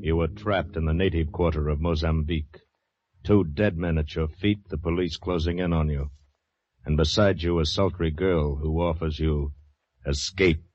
You were trapped in the native quarter of Mozambique. 2 dead men at your feet, the police closing in on you. And beside you, a sultry girl who offers you escape.